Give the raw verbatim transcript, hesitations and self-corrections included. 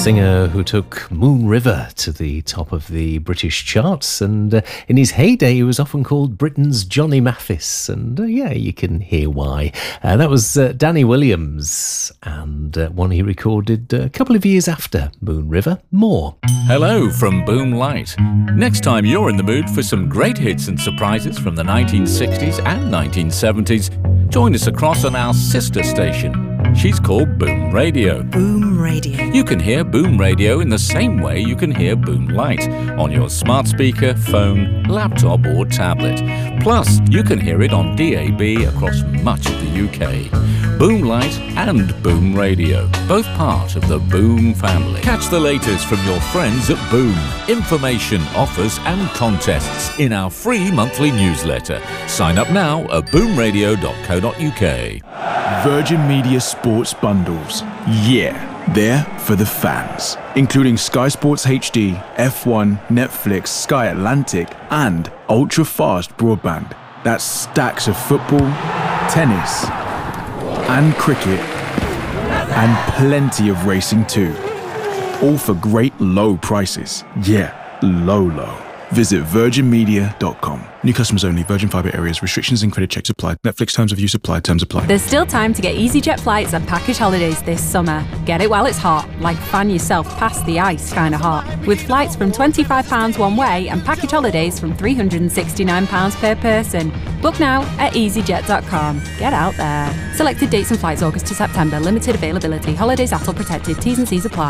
singer who took Moon River to the top of the British charts, and uh, in his heyday he was often called Britain's Johnny Mathis, and uh, yeah, you can hear why. Uh, that was uh, Danny Williams, and uh, one he recorded uh, a couple of years after Moon River, More. Hello from Boom Light. Next time you're in the mood for some great hits and surprises from the nineteen sixties and nineteen seventies, join us across on our sister station. She's called Boom Radio. Boom Radio. You can hear Boom Radio in the same way you can hear Boom Light on your smart speaker, phone, laptop or tablet. Plus, you can hear it on D A B across much of the U K. Boom Light and Boom Radio, both part of the Boom family. Catch the latest from your friends at Boom. Information, offers and contests in our free monthly newsletter. Sign up now at boom radio dot co dot U K. Virgin Media Sports Bundles. Yeah, they're for the fans. Including Sky Sports H D, F one, Netflix, Sky Atlantic, and ultra-fast broadband. That's stacks of football, tennis, and cricket, and plenty of racing too. All for great low prices. Yeah, low, low. Visit virgin media dot com. New customers only. Virgin Fibre areas. Restrictions and credit checks apply. Netflix terms of use apply. Terms apply. There's still time to get EasyJet flights and package holidays this summer. Get it while it's hot, like fan yourself past the ice kind of hot. With flights from twenty-five pounds one way and package holidays from three hundred sixty-nine pounds per person. Book now at easyjet dot com. Get out there. Selected dates and flights August to September. Limited availability. Holidays A T L protected. T's and C's apply.